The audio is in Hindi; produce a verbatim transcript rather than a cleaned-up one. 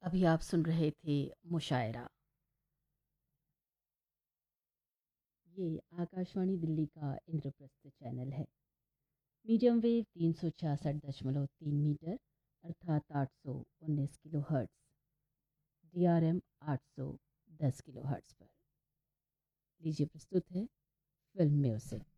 अभी आप सुन रहे थे मुशायरा। ये आकाशवाणी दिल्ली का इंद्रप्रस्थ चैनल है। मीडियम वेव तीन सौ छियासठ दशमलव तीन मीटर अर्थात आठ सौ उन्नीस kilo hertz, D R M आठ सौ दस किलो हर्ट्स पर। लीजिए प्रस्तुत है फिल्म म्यूजिक।